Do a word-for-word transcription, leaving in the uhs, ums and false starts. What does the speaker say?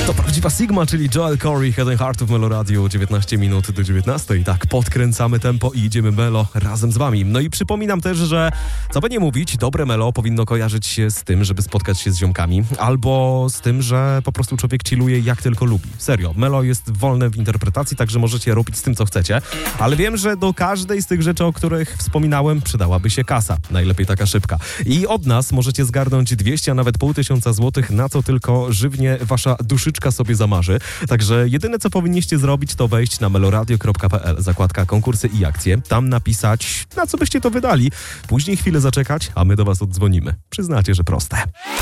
To prawdziwa Sigma, czyli Joel Corey, Head and Heart w Melo Radio, dziewiętnaście minut do dziewiętnastej. Tak, podkręcamy tempo i idziemy Melo razem z wami. No i przypominam też, że co by nie mówić, dobre Melo powinno kojarzyć się z tym, żeby spotkać się z ziomkami, albo z tym, że po prostu człowiek chilluje jak tylko lubi. Serio, Melo jest wolne w interpretacji, także możecie robić z tym, co chcecie, ale wiem, że do każdej z tych rzeczy, o których wspominałem, przydałaby się kasa. Najlepiej taka szybka. I od nas możecie zgarnąć dwieście, a nawet pół tysiąca złotych, na co tylko żywnie wasza duszyczka sobie zamarzy. Także jedyne, co powinniście zrobić, to wejść na meloradio kropka p l, zakładka konkursy i akcje, tam napisać, na co byście to wydali, później chwilę zaczekać, a my do was oddzwonimy. Przyznacie, że proste.